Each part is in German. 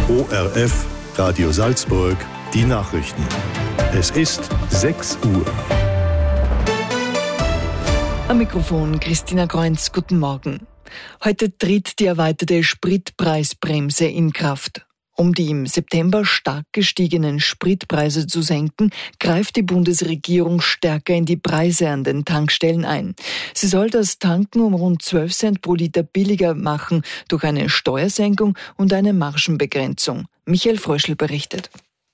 ORF, Radio Salzburg, die Nachrichten. Es ist 6 Uhr. Am Mikrofon Christina Kreunz, guten Morgen. Heute tritt die erweiterte Spritpreisbremse in Kraft. Um die im September stark gestiegenen Spritpreise zu senken, greift die Bundesregierung stärker in die Preise an den Tankstellen ein. Sie soll das Tanken um rund 12 Cent pro Liter billiger machen durch eine Steuersenkung und eine Margenbegrenzung. Michael Fröschl berichtet.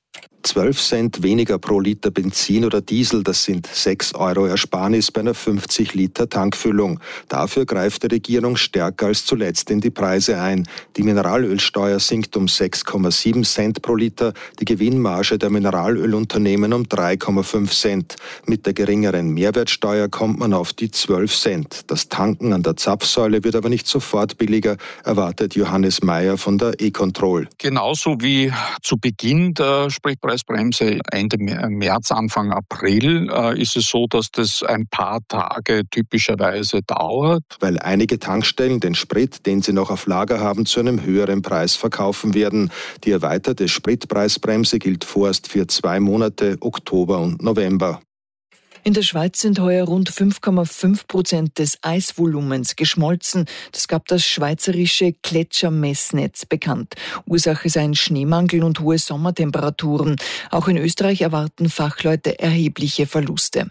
12 Cent weniger pro Liter Benzin oder Diesel, das sind 6 Euro Ersparnis bei einer 50 Liter Tankfüllung. Dafür greift die Regierung stärker als zuletzt in die Preise ein. Die Mineralölsteuer sinkt um 6,7 Cent pro Liter, die Gewinnmarge der Mineralölunternehmen um 3,5 Cent. Mit der geringeren Mehrwertsteuer kommt man auf die 12 Cent. Das Tanken an der Zapfsäule wird aber nicht sofort billiger, erwartet Johannes Mayer von der E-Control. Genauso wie zu Beginn der Spritpreisbremse Ende März, Anfang April ist es so, dass das ein paar Tage typischerweise dauert. Weil einige Tankstellen den Sprit, den sie noch auf Lager haben, zu einem höheren Preis verkaufen werden. Die erweiterte Spritpreisbremse gilt vorerst für 2 Monate, Oktober und November. In der Schweiz sind heuer rund 5,5% des Eisvolumens geschmolzen. Das gab das schweizerische Gletschermessnetz bekannt. Ursache seien Schneemangel und hohe Sommertemperaturen. Auch in Österreich erwarten Fachleute erhebliche Verluste.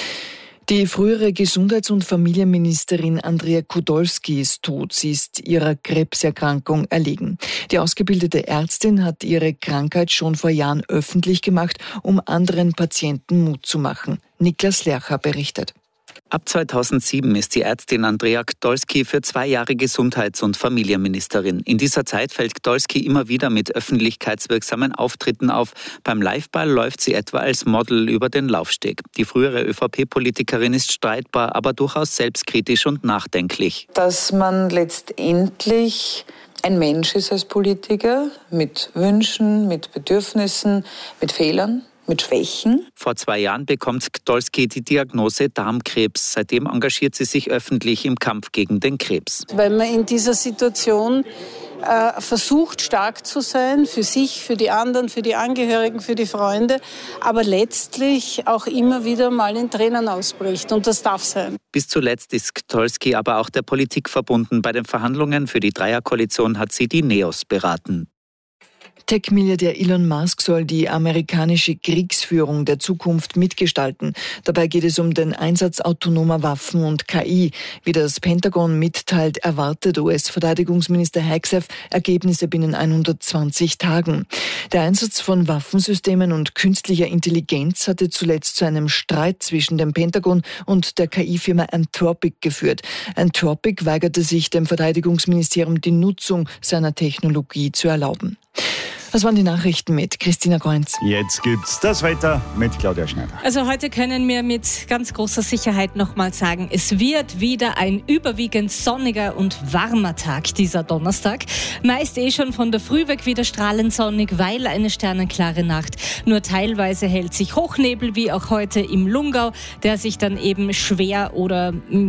Die frühere Gesundheits- und Familienministerin Andrea Kudolski ist tot. Sie ist ihrer Krebserkrankung erlegen. Die ausgebildete Ärztin hat ihre Krankheit schon vor Jahren öffentlich gemacht, um anderen Patienten Mut zu machen. Niklas Lercher berichtet. Ab 2007 ist die Ärztin Andrea Kudolski für 2 Jahre Gesundheits- und Familienministerin. In dieser Zeit fällt Kudolski immer wieder mit öffentlichkeitswirksamen Auftritten auf. Beim Liveball läuft sie etwa als Model über den Laufsteg. Die frühere ÖVP-Politikerin ist streitbar, aber durchaus selbstkritisch und nachdenklich. Dass man letztendlich ein Mensch ist als Politiker, mit Wünschen, mit Bedürfnissen, mit Fehlern, mit Schwächen. Vor 2 Jahren bekommt Kudolski die Diagnose Darmkrebs. Seitdem engagiert sie sich öffentlich im Kampf gegen den Krebs. Weil man in dieser Situation versucht, stark zu sein, für sich, für die anderen, für die Angehörigen, für die Freunde, aber letztlich auch immer wieder mal in Tränen ausbricht. Und das darf sein. Bis zuletzt ist Kudolski aber auch der Politik verbunden. Bei den Verhandlungen für die Dreierkoalition hat sie die NEOS beraten. Tech-Milliardär Elon Musk soll die amerikanische Kriegsführung der Zukunft mitgestalten. Dabei geht es um den Einsatz autonomer Waffen und KI. Wie das Pentagon mitteilt, erwartet US-Verteidigungsminister Hegseth Ergebnisse binnen 120 Tagen. Der Einsatz von Waffensystemen und künstlicher Intelligenz hatte zuletzt zu einem Streit zwischen dem Pentagon und der KI-Firma Anthropic geführt. Anthropic weigerte sich, dem Verteidigungsministerium die Nutzung seiner Technologie zu erlauben. Das waren die Nachrichten mit Christina Kreunz. Jetzt gibt's das Wetter mit Claudia Schneider. Also heute können wir mit ganz großer Sicherheit nochmal sagen, es wird wieder ein überwiegend sonniger und warmer Tag dieser Donnerstag. Meist schon von der Früh weg wieder strahlend sonnig, weil eine sternenklare Nacht. Nur teilweise hält sich Hochnebel, wie auch heute im Lungau, der sich dann eben schwer oder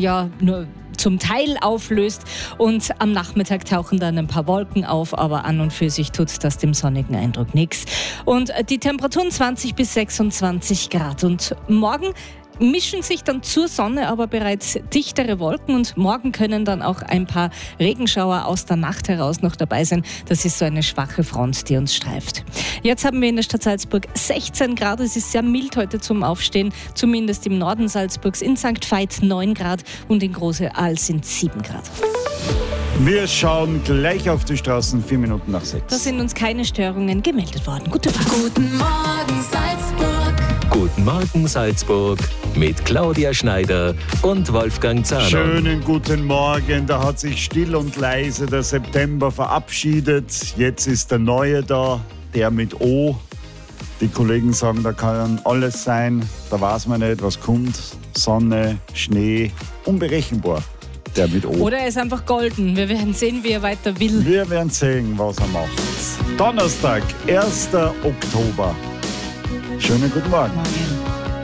nur zum Teil auflöst und am Nachmittag tauchen dann ein paar Wolken auf, aber an und für sich tut das dem sonnigen Eindruck nichts. Und die Temperaturen 20 bis 26 Grad und morgen mischen sich dann zur Sonne aber bereits dichtere Wolken und morgen können dann auch ein paar Regenschauer aus der Nacht heraus noch dabei sein. Das ist so eine schwache Front, die uns streift. Jetzt haben wir in der Stadt Salzburg 16 Grad. Es ist sehr mild heute zum Aufstehen, zumindest im Norden Salzburgs. In St. Veit 9 Grad und in Große Aal sind 7 Grad. Wir schauen gleich auf die Straßen, 4 Minuten nach 6. Da sind uns keine Störungen gemeldet worden. Gute Fahrt. Guten Morgen Salzburg. Guten Morgen Salzburg mit Claudia Schneider und Wolfgang Zahner. Schönen guten Morgen. Da hat sich still und leise der September verabschiedet. Jetzt ist der neue da, der mit O. Die Kollegen sagen, da kann alles sein. Da weiß man nicht, was kommt. Sonne, Schnee, unberechenbar. Der mit O. Oder er ist einfach golden. Wir werden sehen, wie er weiter will. Wir werden sehen, was er macht. Donnerstag, 1. Oktober. Schönen guten Morgen.